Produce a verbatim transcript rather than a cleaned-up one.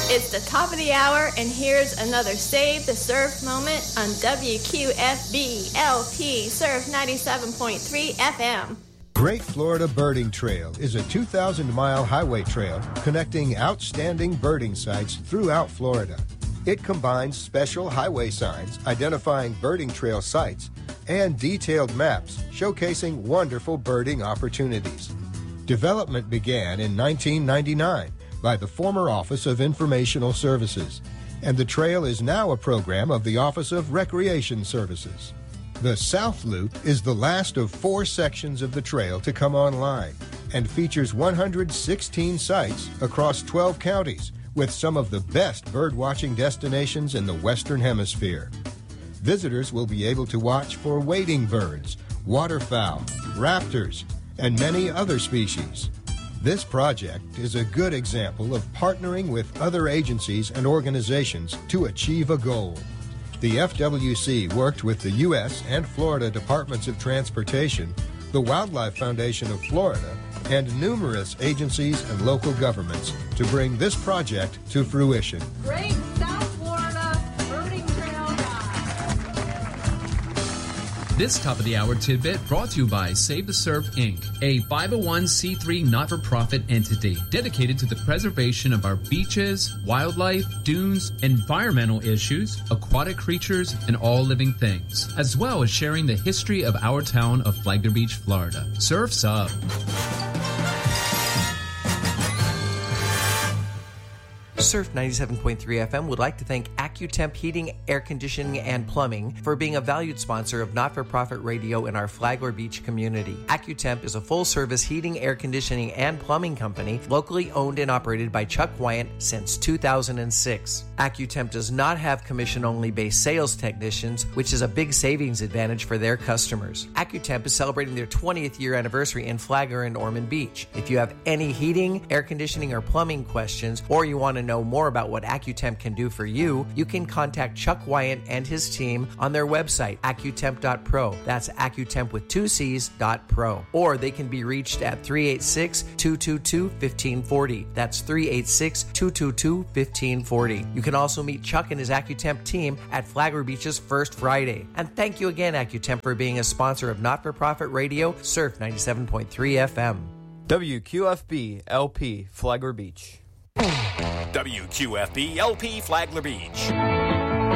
It's the top of the hour, and here's another Save the Surf moment on W Q F B L P Surf ninety-seven point three F M. Great Florida Birding Trail is a two thousand mile highway trail connecting outstanding birding sites throughout Florida. It combines special highway signs identifying birding trail sites and detailed maps showcasing wonderful birding opportunities. Development began in nineteen ninety-nine by the former Office of Informational Services, and the trail is now a program of the Office of Recreation Services. The South Loop is the last of four sections of the trail to come online and features one hundred sixteen sites across twelve counties with some of the best birdwatching destinations in the Western Hemisphere. Visitors will be able to watch for wading birds, waterfowl, raptors, and many other species. This project is a good example of partnering with other agencies and organizations to achieve a goal. The F W C worked with the U S and Florida Departments of Transportation, the Wildlife Foundation of Florida, and numerous agencies and local governments to bring this project to fruition. Great South Florida Birding Trail Guide. This top of the hour tidbit brought to you by Save the Surf Incorporated, a five oh one c three not-for-profit entity dedicated to the preservation of our beaches, wildlife, dunes, environmental issues, aquatic creatures, and all living things, as well as sharing the history of our town of Flagler Beach, Florida. Surf's up. Surf ninety-seven point three F M would like to thank AccuTemp Heating, Air Conditioning, and Plumbing for being a valued sponsor of not-for-profit radio in our Flagler Beach community. AccuTemp is a full-service heating, air conditioning, and plumbing company locally owned and operated by Chuck Wyant since two thousand six. AccuTemp does not have commission-only based sales technicians, which is a big savings advantage for their customers. AccuTemp is celebrating their twentieth year anniversary in Flagler and Ormond Beach. If you have any heating, air conditioning, or plumbing questions, or you want to know more about what AccuTemp can do for you, you can contact Chuck Wyant and his team on their website, accutemp dot pro. That's AccuTemp with two C's dot pro. Or they can be reached at three eight six, two two two, one five four zero. That's three eight six, two two two, one five four zero. You can also meet Chuck and his AccuTemp team at Flagler Beach's First Friday. And thank you again, AccuTemp, for being a sponsor of Not-for-Profit Radio, Surf ninety-seven point three F M. W Q F B L P Flagler Beach. W Q F B L P Flagler Beach.